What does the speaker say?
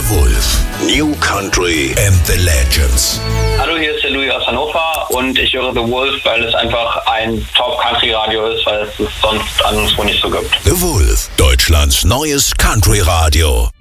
Wolf. New Country and the Legends. Hallo, hier ist der Louis aus Hannover und ich höre The Wolf, weil es einfach ein Top-Country-Radio ist, weil es sonst anderswo nicht so gibt. The Wolf, Deutschlands neues Country-Radio.